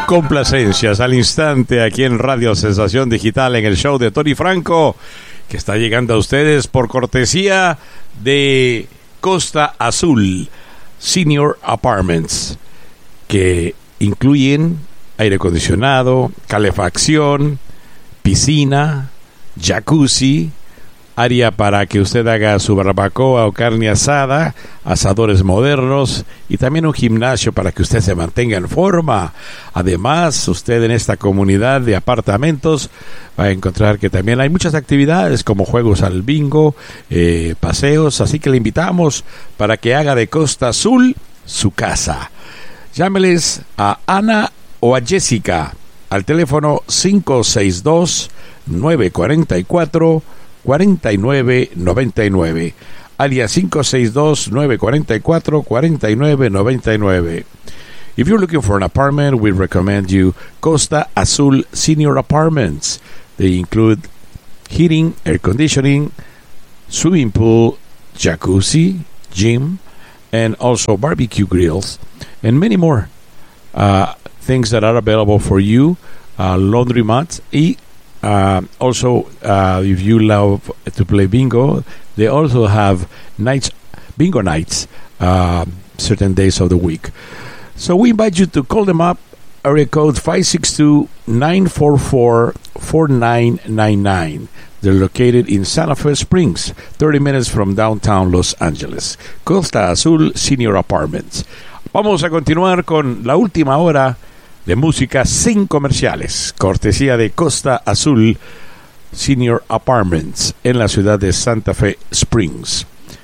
Complacencias al instante aquí en Radio Sensación Digital en el show de Tony Franco, que está llegando a ustedes por cortesía de Costa Azul Senior Apartments, que incluyen aire acondicionado, calefacción, piscina, jacuzzi, área para que usted haga su barbacoa o carne asada, asadores modernos y también un gimnasio para que usted se mantenga en forma. Además, usted en esta comunidad de apartamentos va a encontrar que también hay muchas actividades como juegos al bingo, paseos, así que le invitamos para que haga de Costa Azul su casa. Llámeles a Ana o a Jessica al teléfono 562-944-4999, área 562-944-4999. If you're looking for an apartment, we recommend you Costa Azul Senior Apartments. They include heating, air conditioning, swimming pool, jacuzzi, gym, and also barbecue grills, and many more things that are available for you, laundry mats, also, if you love to play bingo, they also have bingo nights, certain days of the week. So we invite you to call them up, area code 562-944-4999. They're located in Santa Fe Springs, 30 minutes from downtown Los Angeles. Costa Azul Senior Apartments. Vamos a continuar con la última hora de música sin comerciales, cortesía de Costa Azul Senior Apartments en la ciudad de Santa Fe Springs.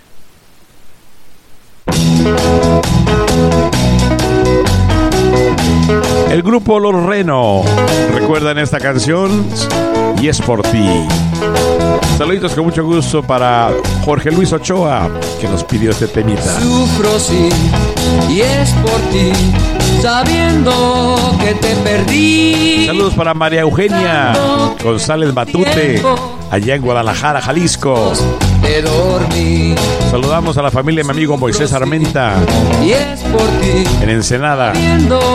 El grupo Los Reno, ¿recuerdan esta canción? Y es por ti. Saluditos con mucho gusto para Jorge Luis Ochoa, que nos pidió este temita. Sufro sí, y es por ti, sabiendo que te perdí. Saludos para María Eugenia González Matute, allá en Guadalajara, Jalisco. Te dormí. Saludamos a la familia de mi amigo Moisés Armenta, y es por ti, en Ensenada.